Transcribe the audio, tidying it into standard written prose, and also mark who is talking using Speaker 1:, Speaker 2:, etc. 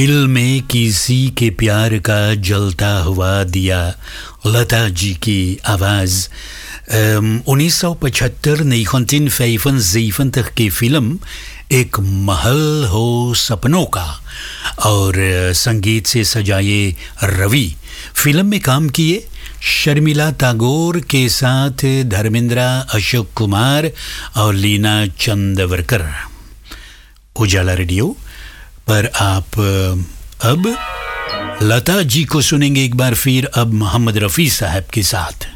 Speaker 1: दिल में किसी के प्यार का जलता हुआ दिया, लता जी की आवाज़। 1975 1975 की फिल्म एक महल हो सपनों का, और संगीत से सजाए रवि। फिल्म में काम किए शर्मिला टैगोर के साथ धर्मेंद्र, अशोक कुमार और लीना चंदवरकर। उजाला रेडियो पर आप अब लता जी को सुनेंगे एक बार फिर, अब मोहम्मद रफ़ी साहब के साथ।